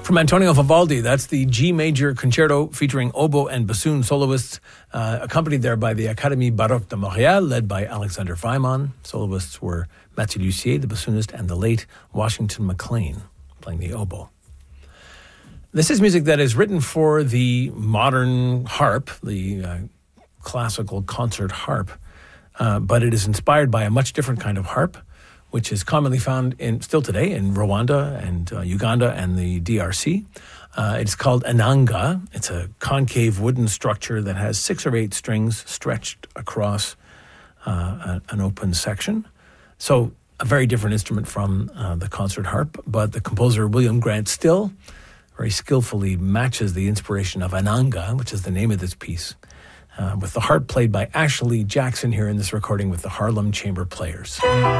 From Antonio Vivaldi, that's the G major concerto featuring oboe and bassoon soloists, accompanied there by the Académie Baroque de Montréal, led by Alexander Weimann. Soloists were Mathieu Lussier, the bassoonist, and the late Washington McLean, playing the oboe. This is music that is written for the modern harp, the classical concert harp, but it is inspired by a much different kind of harp, which is commonly found still today in Rwanda and Uganda and the DRC. It's called inanga. It's a concave wooden structure that has 6 or 8 strings stretched across an open section. So a very different instrument from the concert harp, but the composer William Grant Still very skillfully matches the inspiration of inanga, which is the name of this piece, with the harp played by Ashley Jackson here in this recording with the Harlem Chamber Players.